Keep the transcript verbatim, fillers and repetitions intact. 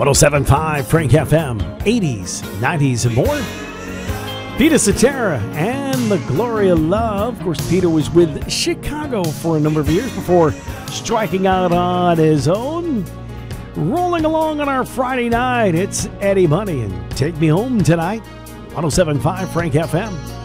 oh seven point five Frank F M, eighties, nineties, and more. Peter Cetera and the Gloria Love. Of course, Peter was with Chicago for a number of years before striking out on his own. Rolling along on our Friday night, it's Eddie Money and Take Me Home Tonight. one oh seven point five Frank F M.